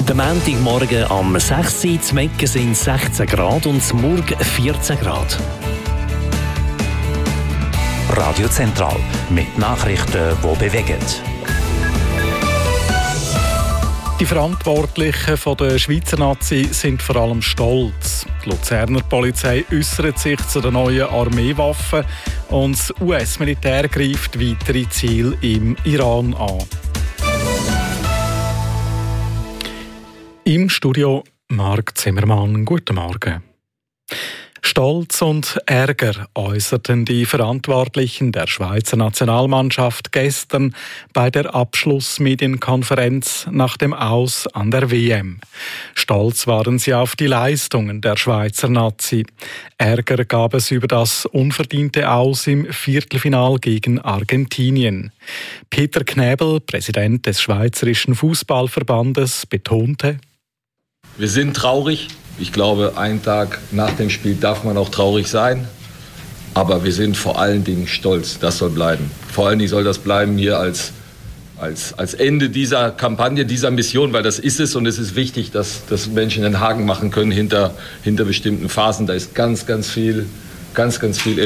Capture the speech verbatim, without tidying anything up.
Der Montagmorgen am sechs Uhr, zu Mecken sind sechzehn Grad und morgen vierzehn Grad. Radio Zentral mit Nachrichten, die bewegen. Die Verantwortlichen von der Schweizer Nazi sind vor allem stolz. Die Luzerner Polizei äußert sich zu den neuen Armeewaffen und das U S-Militär greift weitere Ziele im Iran an. Im Studio Marc Zimmermann. Guten Morgen. Stolz und Ärger äußerten die Verantwortlichen der Schweizer Nationalmannschaft gestern bei der Abschlussmedienkonferenz nach dem Aus an der W M. Stolz waren sie auf die Leistungen der Schweizer Nazi. Ärger gab es über das unverdiente Aus im Viertelfinal gegen Argentinien. Peter Knäbel, Präsident des Schweizerischen Fußballverbandes, betonte: Wir sind traurig. Ich glaube, einen Tag nach dem Spiel darf man auch traurig sein. Aber wir sind vor allen Dingen stolz. Das soll bleiben. Vor allen Dingen soll das bleiben hier als, als, als Ende dieser Kampagne, dieser Mission. Weil das ist es und es ist wichtig, dass, dass Menschen einen Haken machen können hinter, hinter bestimmten Phasen. Da ist ganz, ganz viel, ganz, ganz viel